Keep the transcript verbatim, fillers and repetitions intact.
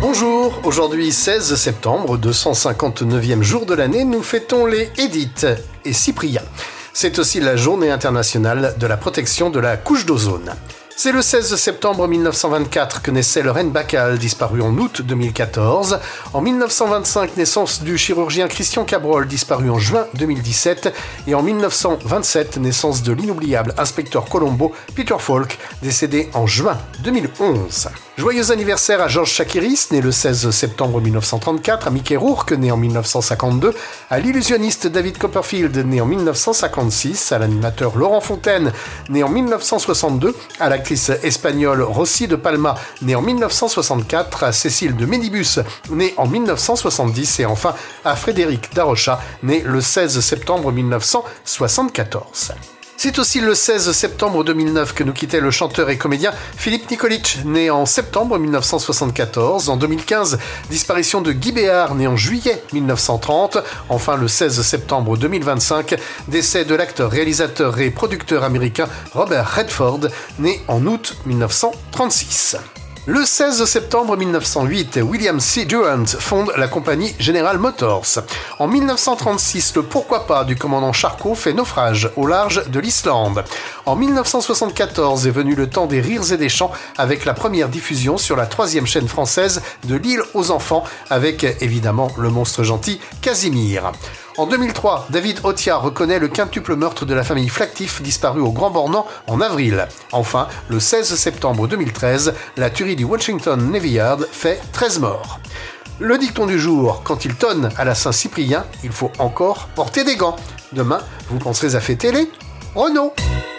Bonjour, aujourd'hui seize septembre, deux cent cinquante-neuvième jour de l'année, nous fêtons les Édith et Cyprien. C'est aussi la journée internationale de la protection de la couche d'ozone. C'est le seize septembre mille neuf cent vingt-quatre que naissait Lorraine Bacall, disparue en août deux mille quatorze. En mille neuf cent vingt-cinq, naissance du chirurgien Christian Cabrol, disparu en juin deux mille dix-sept. Et en mille neuf cent vingt-sept, naissance de l'inoubliable inspecteur Colombo, Peter Falk, décédé en juin deux mille onze. Joyeux anniversaire à Georges Chakiris, né le seize septembre mille neuf cent trente-quatre, à Mickey Rourke, né en mille neuf cent cinquante-deux, à l'illusionniste David Copperfield, né en mille neuf cent cinquante-six, à l'animateur Laurent Fontaine, né en mille neuf cent soixante-deux, à l'actrice espagnole Rosy de Palma, née en mille neuf cent soixante-quatre, à Cécile de Ménibus, née en mille neuf cent soixante-dix, et enfin à Frédéric Darocha, né le seize septembre mille neuf cent soixante-quatorze. C'est aussi le seize septembre deux mille neuf que nous quittait le chanteur et comédien Philippe Nikolic, né en septembre mille neuf cent soixante-quatorze. En deux mille quinze, disparition de Guy Béard, né en juillet mille neuf cent trente. Enfin, le seize septembre deux mille vingt-cinq, décès de l'acteur, réalisateur et producteur américain Robert Redford, né en août mille neuf cent trente-six. Le seize septembre mille neuf cent huit, William C. Durant fonde la compagnie General Motors. En mille neuf cent trente-six, le pourquoi pas du commandant Charcot fait naufrage au large de l'Islande. En mille neuf cent soixante-quatorze est venu le temps des rires et des chants avec la première diffusion sur la troisième chaîne française de L'Île aux enfants avec évidemment le monstre gentil Casimir. En deux mille trois, David Otia reconnaît le quintuple meurtre de la famille Flactif disparue au Grand Bornand en avril. Enfin, le seize septembre deux mille treize, la tuerie du Washington Navy Yard fait treize morts. Le dicton du jour, quand il tonne à la Saint-Cyprien, il faut encore porter des gants. Demain, vous penserez à fêter les Renault.